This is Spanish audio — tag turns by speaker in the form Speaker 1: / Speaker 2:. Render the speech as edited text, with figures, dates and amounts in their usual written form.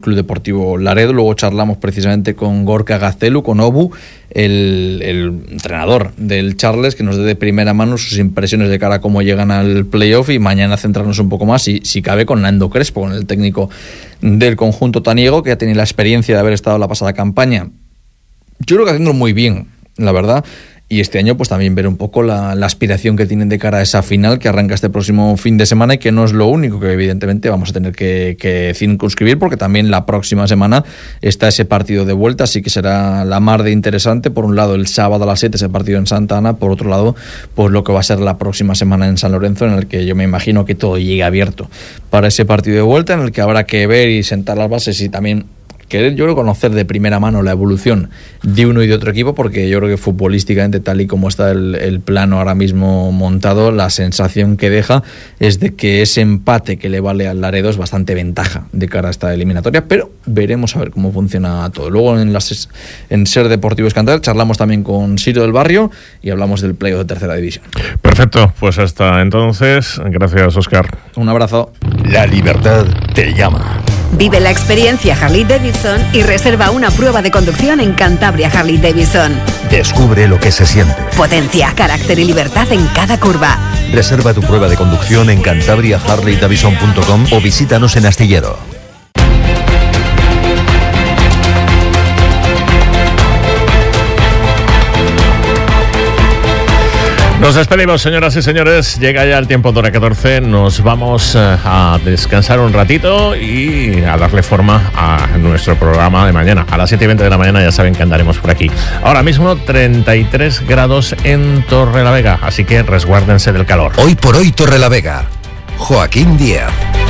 Speaker 1: Club Deportivo Laredo. Luego charlamos precisamente con Gorka Gaztelu, con Obu, el entrenador del Charles, que nos dé de primera mano sus impresiones de cara a cómo llegan al playoff, y mañana centrarnos un poco más, si cabe, con Nando Crespo, con el técnico del conjunto taniego, que ya tiene la experiencia de haber estado en la pasada campaña. Yo creo que haciendo muy bien, la verdad. Y este año pues también ver un poco la aspiración que tienen de cara a esa final que arranca este próximo fin de semana, y que no es lo único que evidentemente vamos a tener que circunscribir, porque también la próxima semana está ese partido de vuelta, así que será la mar de interesante. Por un lado el sábado a las 7 ese partido en Santa Ana, por otro lado pues lo que va a ser la próxima semana en San Lorenzo, en el que yo me imagino que todo llegue abierto para ese partido de vuelta, en el que habrá que ver y sentar las bases y también querer, yo creo, conocer de primera mano la evolución de uno y de otro equipo, porque yo creo que futbolísticamente, tal y como está el plano ahora mismo montado, la sensación que deja es de que ese empate que le vale al Laredo es bastante ventaja de cara a esta eliminatoria, pero veremos a ver cómo funciona todo. Luego en Ser Deportivo Escandar charlamos también con Ciro del Barrio y hablamos del playoff de tercera división.
Speaker 2: Perfecto, pues hasta entonces, gracias, Óscar.
Speaker 1: Un abrazo.
Speaker 3: La libertad te llama.
Speaker 4: Vive la experiencia Harley-Davidson y reserva una prueba de conducción en Cantabria Harley-Davidson.
Speaker 3: Descubre lo que se siente.
Speaker 4: Potencia, carácter y libertad en cada curva.
Speaker 3: Reserva tu prueba de conducción en cantabriaharleydavidson.com o visítanos en Astillero.
Speaker 2: Nos despedimos, señoras y señores. Llega ya el tiempo de hora 14. Nos vamos a descansar un ratito y a darle forma a nuestro programa de mañana. A las 7:20 de la mañana ya saben que andaremos por aquí. Ahora mismo 33 grados en Torrelavega, así que resguárdense del calor.
Speaker 3: Hoy por hoy Torrelavega. Joaquín Díaz.